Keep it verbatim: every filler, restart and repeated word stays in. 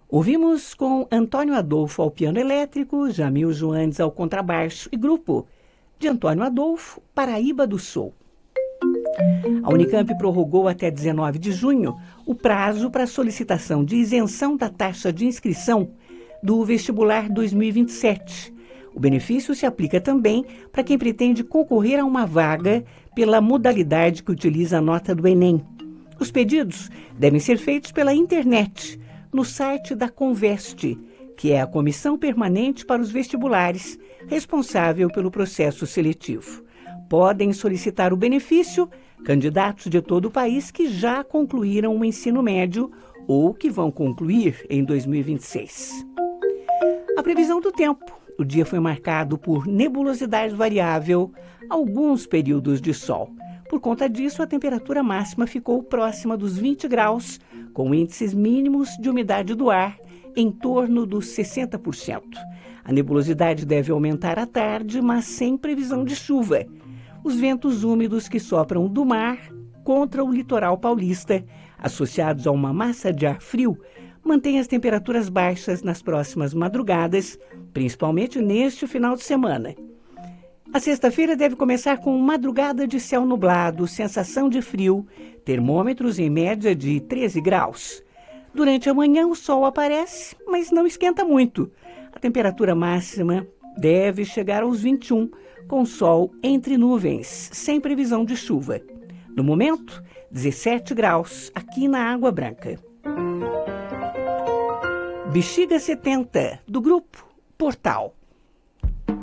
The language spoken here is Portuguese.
Ouvimos com Antônio Adolfo ao piano elétrico, Jamil Joandes ao contrabaixo e grupo de Antônio Adolfo, Paraíba do Sul. A Unicamp prorrogou até dezenove de junho o prazo para solicitação de isenção da taxa de inscrição do vestibular dois mil e vinte e sete. O benefício se aplica também para quem pretende concorrer a uma vaga pela modalidade que utiliza a nota do Enem. Os pedidos devem ser feitos pela internet, no site da Conveste, que é a Comissão Permanente para os Vestibulares, responsável pelo processo seletivo. Podem solicitar o benefício candidatos de todo o país que já concluíram o ensino médio ou que vão concluir em dois mil e vinte e seis. A previsão do tempo. O dia foi marcado por nebulosidade variável, alguns períodos de sol. Por conta disso, a temperatura máxima ficou próxima dos vinte graus, com índices mínimos de umidade do ar em torno dos sessenta por cento. A nebulosidade deve aumentar à tarde, mas sem previsão de chuva. Os ventos úmidos que sopram do mar contra o litoral paulista, associados a uma massa de ar frio, mantêm as temperaturas baixas nas próximas madrugadas, principalmente neste final de semana. A sexta-feira deve começar com madrugada de céu nublado, sensação de frio, termômetros em média de treze graus. Durante a manhã o sol aparece, mas não esquenta muito. A temperatura máxima deve chegar aos vinte e um, com sol entre nuvens, sem previsão de chuva. No momento, dezessete graus aqui na Água Branca. Bexiga setenta, do grupo Portal.